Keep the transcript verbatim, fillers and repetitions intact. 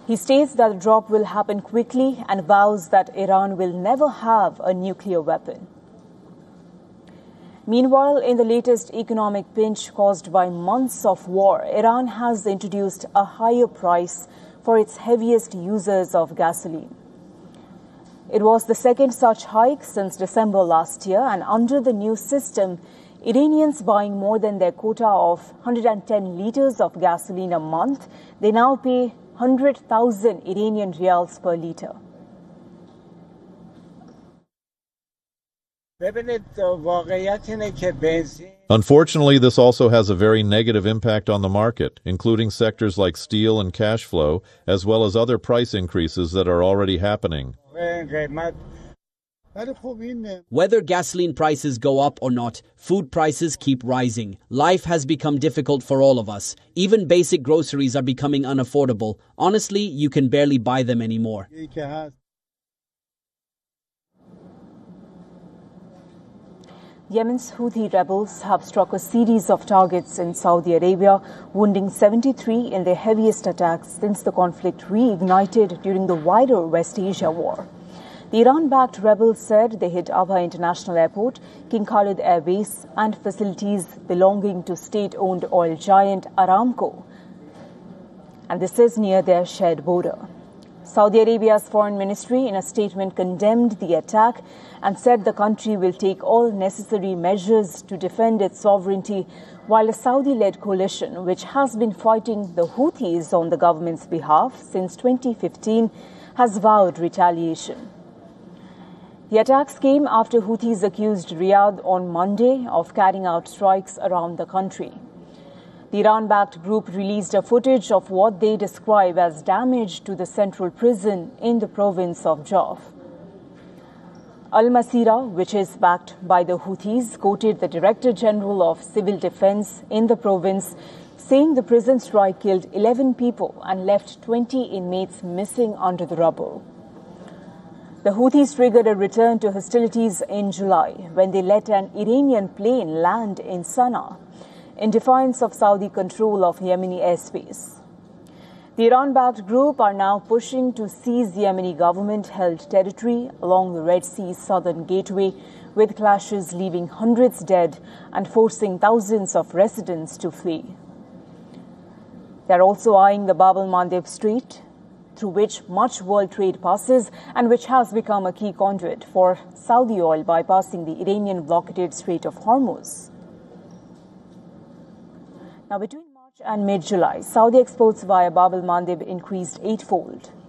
He states that the drop will happen quickly and vows that Iran will never have a nuclear weapon. Meanwhile, in the latest economic pinch caused by months of war, Iran has introduced a higher price for its heaviest users of gasoline. It was the second such hike since December last year, and under the new system, Iranians buying more than their quota of one hundred ten litres of gasoline a month, they now pay one hundred thousand Iranian rials per litre. Unfortunately, this also has a very negative impact on the market, including sectors like steel and cash flow, as well as other price increases that are already happening. Whether gasoline prices go up or not, food prices keep rising. Life has become difficult for all of us. Even basic groceries are becoming unaffordable. Honestly, you can barely buy them anymore. Yemen's Houthi rebels have struck a series of targets in Saudi Arabia, wounding seventy-three in their heaviest attacks since the conflict reignited during the wider West Asia war. The Iran-backed rebels said they hit Abha International Airport, King Khalid Air Base, and facilities belonging to state-owned oil giant Aramco. And this is near their shared border. Saudi Arabia's foreign ministry in a statement condemned the attack and said the country will take all necessary measures to defend its sovereignty, while a Saudi-led coalition, which has been fighting the Houthis on the government's behalf since twenty fifteen, has vowed retaliation. The attacks came after Houthis accused Riyadh on Monday of carrying out strikes around the country. The Iran-backed group released a footage of what they describe as damage to the central prison in the province of Jawf. Al-Masira, which is backed by the Houthis, quoted the Director General of Civil Defense in the province, saying the prison strike killed eleven people and left twenty inmates missing under the rubble. The Houthis triggered a return to hostilities in July when they let an Iranian plane land in Sana'a in defiance of Saudi control of Yemeni airspace. The Iran-backed group are now pushing to seize Yemeni government-held territory along the Red Sea's southern gateway, with clashes leaving hundreds dead and forcing thousands of residents to flee. They are also eyeing the Bab el-Mandeb Strait, through which much world trade passes and which has become a key conduit for Saudi oil bypassing the Iranian blockaded Strait of Hormuz. Now, between March and mid-July, Saudi exports via Bab el-Mandeb increased eightfold.